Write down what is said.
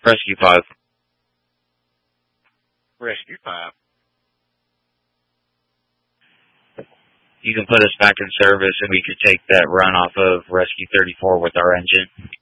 Rescue 5. Rescue 5. You can put us back in service and we could take that run off of Rescue 34 with our engine.